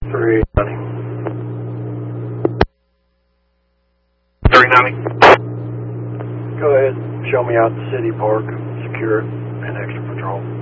390. 390. Go ahead, show me out the city park, secure it, and extra patrol.